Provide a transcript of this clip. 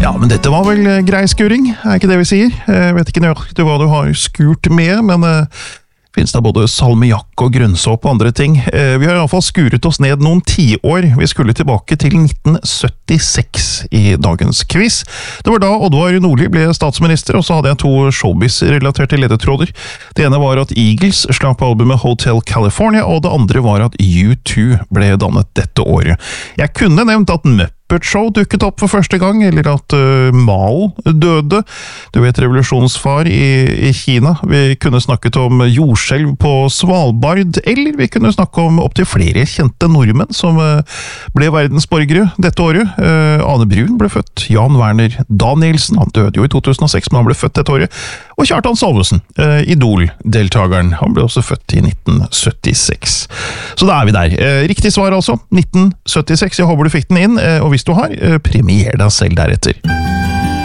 Ja, men dette var vel grei skuring, ikke det vi sier? Jeg vet ikke nøyaktig hva du har skurt med, men finnes det både salmiakk og grønnsåpe og andre ting. Vi har i hvert fall skuret oss ned noen 10 år. Vi skulle tilbake til 1976 i dagens quiz. Det var da Oddvar Nordli ble statsminister, og så hadde jeg 2 showbiz-relaterte ledetråder. Det ene var at Eagles slapp albumet Hotel California, og det andre var at U2 ble dannet dette året. Jeg kunne nevnt at Muppet Show dukket opp for første gang, eller at Mao døde. Du vet, revolusjonsfar i Kina. Vi kunne snakket om jordskjelv på Svalbard, eller vi kunne snakke om opp til flere kjente nordmenn som ble verdensborgere dette året. Ane Brun ble født, Jan Werner Danielsen, han døde jo i 2006, men han ble født dette året. Og Kjartan Salvesen, Idol-deltageren, han ble også født i 1976. Så da vi der. Riktig svar altså, 1976. Jeg håper du fikk den inn, og hvis du har, premier deg selv deretter.